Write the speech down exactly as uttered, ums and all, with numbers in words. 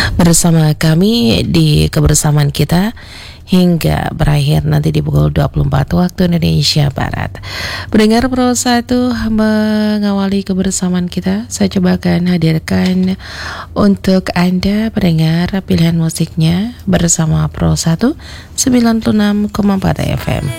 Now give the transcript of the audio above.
bersama kami di kebersamaan kita hingga berakhir nanti di pukul dua puluh empat waktu Indonesia Barat. Pendengar Pro satu mengawali kebersamaan kita, saya coba akan hadirkan untuk Anda pendengar pilihan musiknya bersama Pro satu sembilan puluh enam koma empat F M.